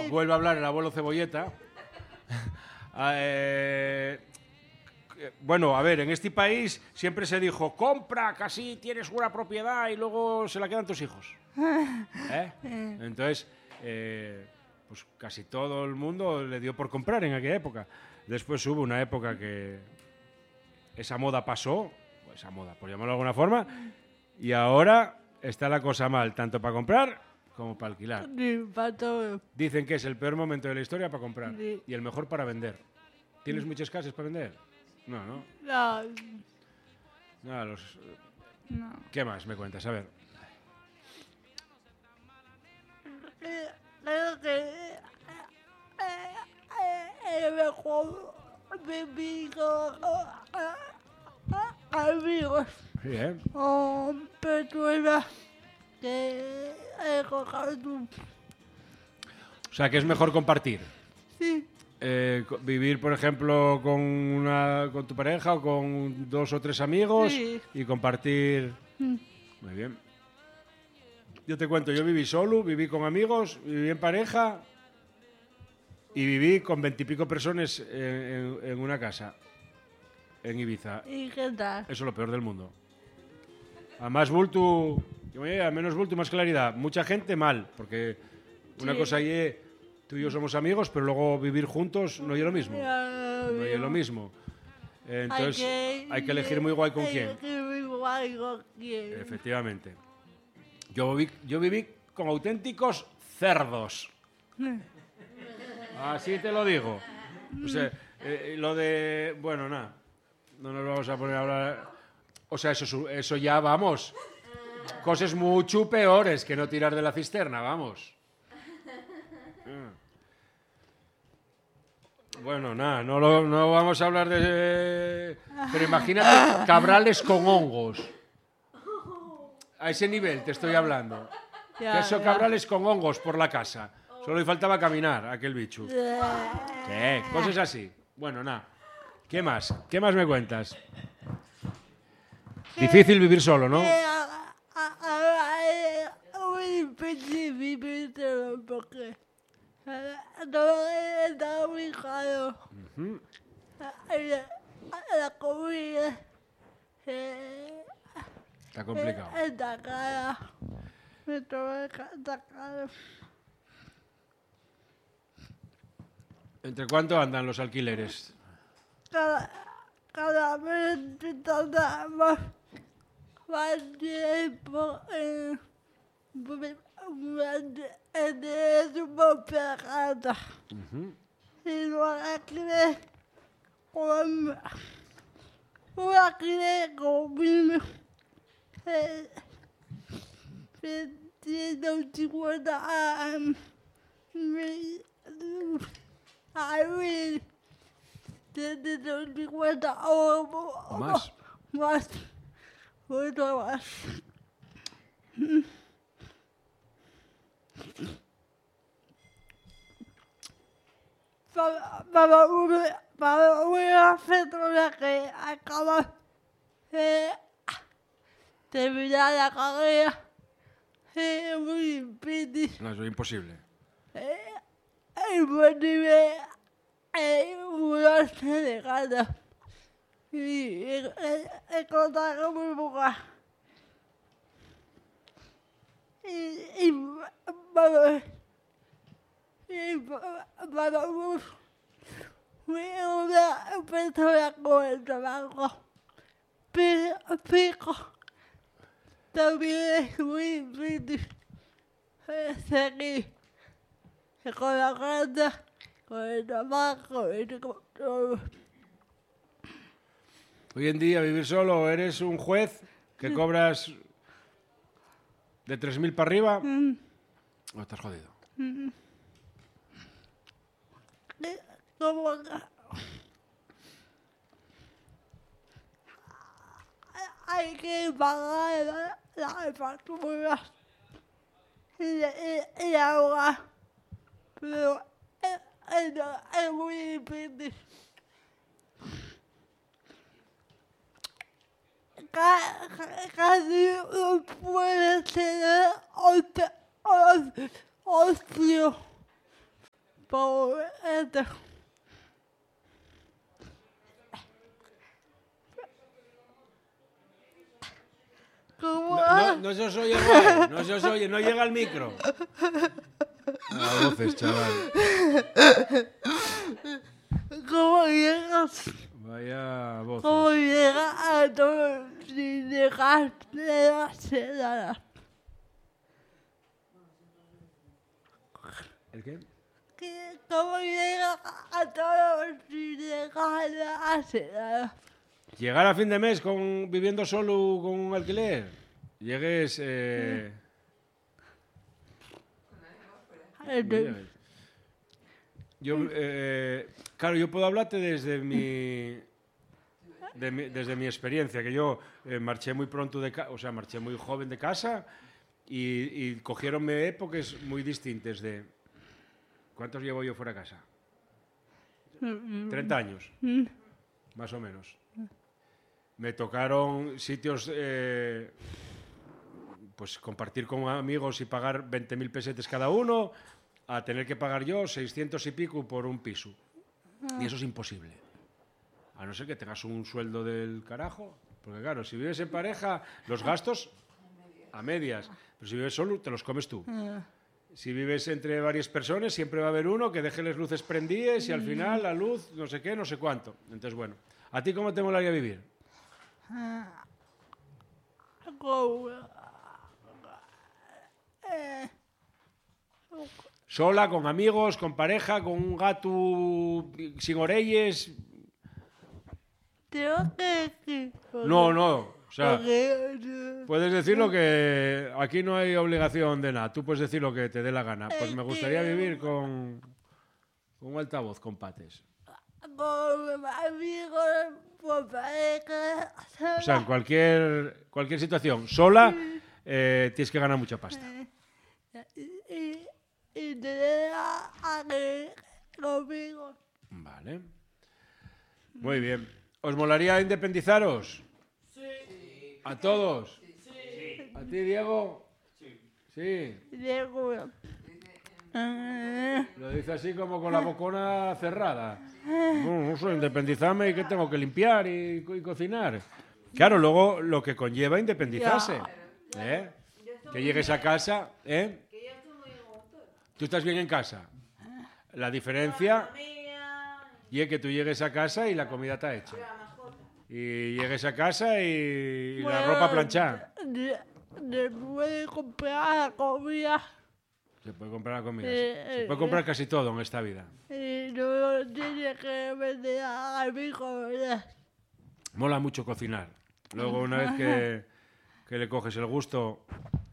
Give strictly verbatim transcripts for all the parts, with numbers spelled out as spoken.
vuelve a hablar el abuelo Cebolleta. eh, bueno, a ver, en este país siempre se dijo, compra, que así tienes una propiedad y luego se la quedan tus hijos. ¿Eh? Entonces, eh, pues casi todo el mundo le dio por comprar en aquella época. Después hubo una época que esa moda pasó, esa moda, por llamarlo de alguna forma, y ahora está la cosa mal, tanto para comprar como para alquilar. Sí, para todo. Dicen que es el peor momento de la historia para comprar Sí. y el mejor para vender. ¿Tienes muchas casas para vender? No, ¿no? No, No, los... no. ¿Qué más me cuentas? A ver. Creo que eh, eh, es mejor vivir con eh, amigos Sí, ¿eh? o personas que he cogido tú. O sea, que es mejor compartir. Sí, Eh, co- vivir, por ejemplo, con, una, con tu pareja o con dos o tres amigos Sí. y compartir... Muy bien. Yo te cuento, yo viví solo, viví con amigos, viví en pareja y viví con veintipico personas en, en- en una casa, en Ibiza. ¿y qué tal? Eso es lo peor del mundo. A más bulto, a menos bulto, más claridad. Mucha gente mal, porque una Sí. cosa es, tú y yo somos amigos, pero luego vivir juntos no es lo mismo. Ya, No es lo mismo. Eh, Entonces que- hay que elegir muy guay con hay quién. que elegir muy guay con quién. Efectivamente. Yo viví, yo viví con auténticos cerdos. Así te lo digo. O sea, eh, lo de... Bueno, nada. No nos vamos a poner a hablar... O sea, eso, eso ya, vamos. Cosas mucho peores que no tirar de la cisterna, vamos. Ah. Bueno, nada, no, lo- no vamos a hablar de... Pero imagínate cabrales con hongos. A ese nivel te estoy hablando. Ya, Queso ya. cabrales con hongos por la casa. Solo le faltaba caminar a aquel bicho. ¿Qué? Cosas así. Bueno, nada. ¿Qué más? ¿Qué más me cuentas? Difícil vivir solo, ¿no? Eh, a- a- a- eh, muy difícil vivir solo porque eh, todo está muy caro. Eh, La, la comida eh, Está complicado. eh, está cara. Eh, Todo está está caro. ¿Entre cuánto andan los alquileres? Cada, cada vez se tarda más, más tiempo en en su propia casa. Y no alquiler con un alquiler conmigo eh, de ciento cincuenta a mil a mil ciento cincuenta o Más. más, mucho más. Para, para, una, para una persona que acaba de terminar la carrera es muy difícil. No, eso es imposible. Es buen nivel, es mudarse de casa y encontrar muy poca. Y, y para, y para, para un- una persona con el trabajo pi- pico también es muy difícil eh, seguir con la casa, con el trabajo y con todo. Hoy en día vivir solo, eres un juez que cobras de tres mil para arriba. O estás jodido. Como que hay que pagar la- las facturas y, y, y agua, pero es, es, es muy difícil. Ca- ca- Casi no puede tener ocio. ocio. pongo esto. ¿Cómo? No, no se os oye, guay. No se os oye, no llega al micro. A voces, chaval. ¿Cómo llegas? Vaya voces. ¿Cómo llegas a todo sin dejarte de hacer nada? ¿El qué? ¿Qué- ¿Cómo llegas a todo sin dejar de hacer nada? Llegar a fin de mes con, viviendo solo con un alquiler. Llegues... Eh, llegues. Yo, eh, claro, yo puedo hablarte desde mi, de mi- desde mi experiencia, que yo eh, marché muy pronto de casa, o sea, marché muy joven de casa y, y cogieronme épocas muy distintas de... ¿Cuántos llevo yo fuera de casa? treinta años, más o menos. Me tocaron sitios, eh, pues compartir con amigos y pagar veinte mil pesetes cada uno, a tener que pagar yo seiscientos y pico por un piso. Y eso es imposible. A no ser que tengas un sueldo del carajo. Porque claro, si vives en pareja, los gastos a medias. Pero si vives solo, te los comes tú. Si vives entre varias personas, siempre va a haber uno que deje las luces prendidas y al final la luz, no sé qué, no sé cuánto. Entonces, bueno, ¿a ti cómo te molaría vivir? ¿Cómo? Eh, Sola, con amigos, con pareja, con un gato sin orelles. Tengo que decir. No, no. O sea, Porque, puedes decir lo que... Aquí no hay obligación de nada. Tú puedes decir lo que te dé la gana. Pues me gustaría vivir con, con un altavoz, con pates. con amigos, por pareja. O sea, en cualquier, cualquier situación. Sola, eh, tienes que ganar mucha pasta. Y, y tener a alguien conmigo. Vale. Muy bien. ¿Os molaría independizaros? Sí. ¿A todos? Sí. ¿A ti, Diego? Sí. Sí. Diego. Eh, Lo dice así como con la bocona cerrada. No, no sé, independizarme y que tengo que limpiar y, y cocinar. Claro, luego lo que conlleva independizarse. ¿Eh? Que llegues a casa, ¿eh? ¿Tú estás bien en casa? La diferencia y es que tú llegues a casa y la comida está hecha. Y llegues a casa y, y la ropa planchada. de- Después de comprar la comida Se puede comprar la comida. Eh, Se eh, puede comprar casi todo en esta vida. y no tiene que vender a amigos, ¿verdad? Mola mucho cocinar. Luego, una vez que, que le coges el gusto...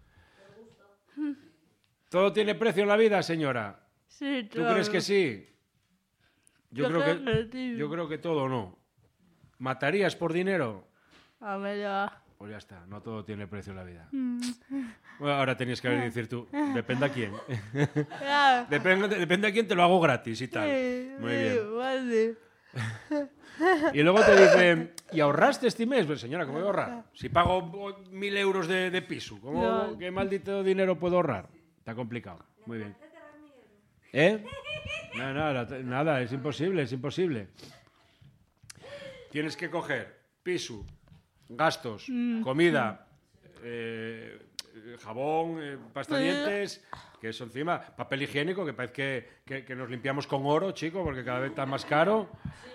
¿Todo tiene precio en la vida, señora? Sí, ¿Tú claro. crees que sí? Yo, Yo creo creo que, que sí. yo creo que todo no. ¿Matarías por dinero? A ver, ya. Pues ya está, no todo tiene precio en la vida. Bueno, ahora tenías que decir tú, depende a quién. Ya. depende, depende a quién te lo hago gratis y tal. Sí, Muy sí, bien. Vale. Y luego te dicen, ¿y ahorraste este mes? Pues señora, ¿cómo voy a ahorrar? Si pago oh, mil euros de, de piso, ¿cómo, No. ¿qué maldito dinero puedo ahorrar? Está complicado. Muy bien. ¿Eh? No, nada, nada, es imposible, es imposible. Tienes que coger piso, gastos, comida, eh, jabón, eh, pasta de dientes, que eso encima, papel higiénico, que parece que, que, que nos limpiamos con oro, chico, porque cada vez está más caro.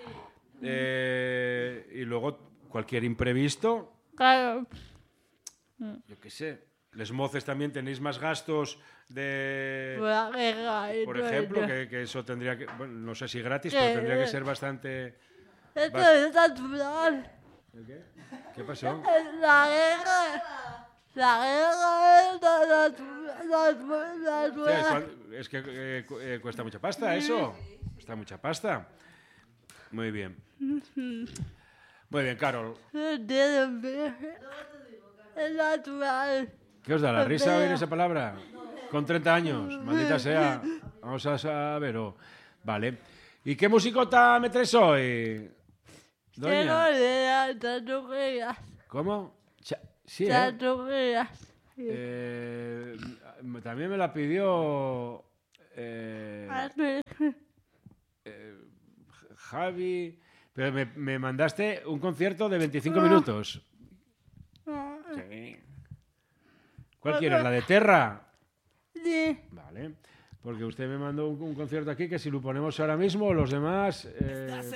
Eh, y luego cualquier imprevisto, Claro. yo qué sé. Les moces también tenéis más gastos de... Por la guerra y Por todo ejemplo, eso. que, que eso tendría que... Bueno, no sé si gratis, Que- pero tendría que ser bastante... Esto Vas- es natural. ¿El qué? ¿Qué pasó? La guerra. La guerra es natu- natu- Hostia, es, natural. cuan- es que eh, cu- eh, cuesta mucha pasta eso. Cuesta mucha pasta. Muy bien. Muy bien, Carol. No tiene fe. Es natural. ¿Qué os da la risa oír esa palabra? Con treinta años, maldita sea. Vamos a saber. oh. Vale. ¿Y qué musicota me traes hoy? Tengo Doña. de las tatuajes. ¿Cómo? Cha- Sí, ¿eh? Tatuajes. Eh, También me la pidió Eh, Así. eh, Javi... Pero me, me mandaste un concierto de veinticinco minutos. Sí. ¿Cuál quieres? ¿La de Terra? Sí. Vale. Porque usted me mandó un, un concierto aquí que si lo ponemos ahora mismo, los demás... eh,